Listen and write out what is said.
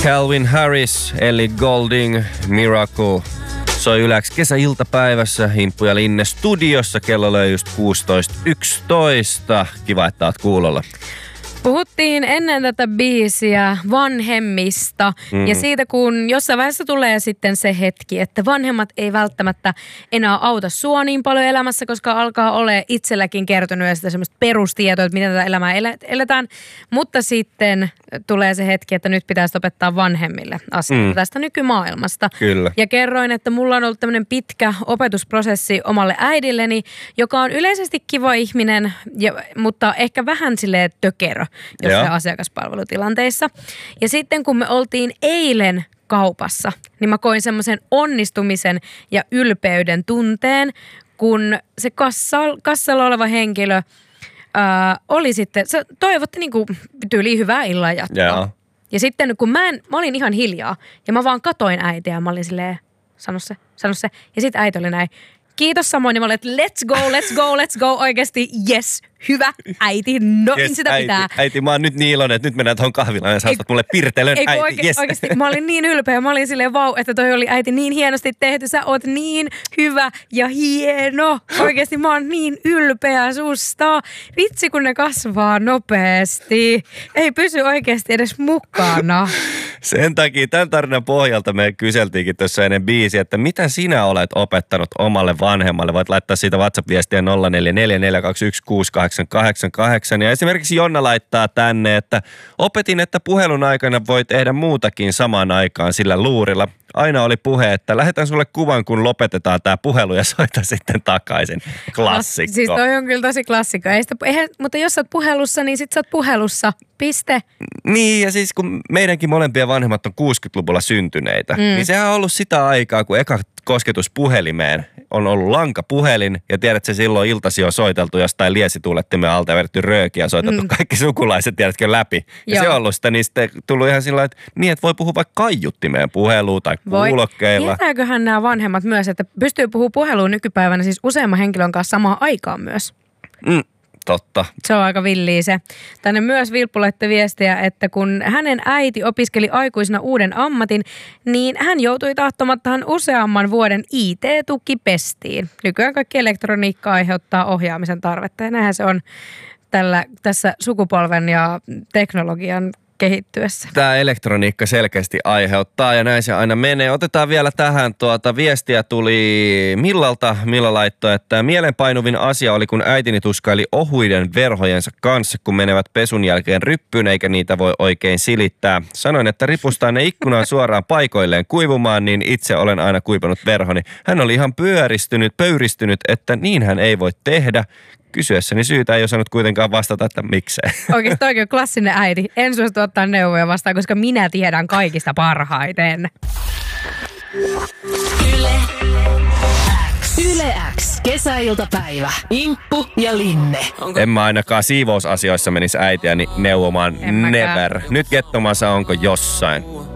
Calvin Harris, Ellie Goulding, Miracle. Soi Yläks kesäiltapäivässä Himppu ja Linne studiossa. Kello löi just 16.11. Kiva, että oot kuulolla. Puhuttiin ennen tätä biisiä vanhemmista ja siitä, kun jossain vaiheessa tulee sitten se hetki, että vanhemmat ei välttämättä enää auta sua niin paljon elämässä, koska alkaa olla itselläkin kertynyt ja sitä semmoista perustietoa, että miten tätä elämää eletään. Mutta sitten tulee se hetki, että nyt pitäisi opettaa vanhemmille asioita tästä nykymaailmasta. Kyllä. Ja kerroin, että mulla on ollut tämmöinen pitkä opetusprosessi omalle äidilleni, joka on yleisesti kiva ihminen, mutta ehkä vähän silleen tökerö jossain asiakaspalvelutilanteissa. Ja sitten kun me oltiin eilen kaupassa, niin mä koin semmoisen onnistumisen ja ylpeyden tunteen, kun se kassalla oleva henkilö oli sitten, se toivotti niinku tyyliin hyvää illan jatkoa. Ja sitten kun mä olin ihan hiljaa ja mä vaan katoin äitiä ja mä olin silleen, sano se. Ja sitten äiti oli näin, kiitos samoin. Ja mä olin, että let's go. Oikeasti, yes, hyvä äiti. No, yes, sitä äiti, pitää. Äiti, mä oon nyt niin iloinen, että nyt mennään tuohon kahvilaan ja sä ostat mulle pirtelön. Äiti, yes. Oikeasti, mä olin niin ylpeä. Mä olin silleen, vau, että toi oli äiti niin hienosti tehty. Sä oot niin hyvä ja hieno. Oikeasti mä oon niin ylpeä susta. Vitsi, kun ne kasvaa nopeasti. Ei pysy oikeasti edes mukana. Sen takia tämän tarinan pohjalta me kyseltiinkin tuossa ennen biisiä, että mitä sinä olet opettanut omalle vanhemmalle. Voit laittaa siitä WhatsApp-viestiä 0444216888. Ja esimerkiksi Jonna laittaa tänne, että opetin, että puhelun aikana voi tehdä muutakin samaan aikaan sillä luurilla. Aina oli puhe, että lähetän sulle kuvan, kun lopetetaan tämä puhelu ja soita sitten takaisin. Klassikko. Siis toi on kyllä tosi klassikko. Mutta jos sä oot puhelussa, niin sit sä oot puhelussa. Piste. Niin, ja siis kun meidänkin molempia vanhemmat on 60-luvulla syntyneitä, niin sehän on ollut sitä aikaa, kun eka kosketus puhelimeen on ollut lankapuhelin, ja tiedätkö, silloin iltasi on soiteltu jostain liesituulettimen alta ja vedetty röökiä ja soitettu kaikki sukulaiset, tiedätkö, läpi. Ja se on ollut sitä, niin sitten tullut ihan sillä että niin, että voi puhua vaikka kaiuttimeen puheluun tai kuulokkeilla. Tietääköhän nämä vanhemmat myös, että pystyy puhumaan puheluun nykypäivänä siis useamman henkilön kanssa samaan aikaan myös? Totta. Se on aika villiä se. Tänne myös Vilppu laittoi viestiä, että kun hänen äiti opiskeli aikuisena uuden ammatin, niin hän joutui tahtomattaan useamman vuoden IT-tukipestiin. Nykyään kaikki elektroniikka aiheuttaa ohjaamisen tarvetta ja näinhän se on tässä sukupolven ja teknologian kehittyessä. Tämä elektroniikka selkeästi aiheuttaa ja näin se aina menee. Otetaan vielä tähän viestiä tuli Millalta. Milla laittoi, että mielenpainuvin asia oli, kun äitini tuskaili ohuiden verhojensa kanssa, kun menevät pesun jälkeen ryppyyn, eikä niitä voi oikein silittää. Sanoin, että ripustaa ne ikkunaan suoraan paikoilleen kuivumaan, niin itse olen aina kuivanut verhoni. Hän oli ihan pöyristynyt, että niin hän ei voi tehdä. Kysyessäni syytä ei osannut kuitenkaan vastata, että miksei. Oikeasti toikin on klassinen äiti. En suostu ottaa neuvoja vastaan, koska minä tiedän kaikista parhaiten. Yle X. Kesäiltapäivä. Himppu ja Linne. En mä ainakaan siivousasioissa menisi äitiäni neuvomaan. Never. Nyt Gettomassa onko jossain?